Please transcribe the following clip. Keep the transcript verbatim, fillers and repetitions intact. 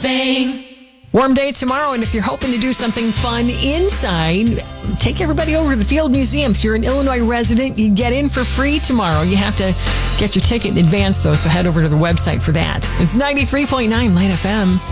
thing. Warm day tomorrow, and if you're hoping to do something fun inside, take everybody over to the Field Museum. If you're an Illinois resident, you get in for free tomorrow. You have to get your ticket in advance, though, so head over to the website for that. It's ninety-three point nine Light F M.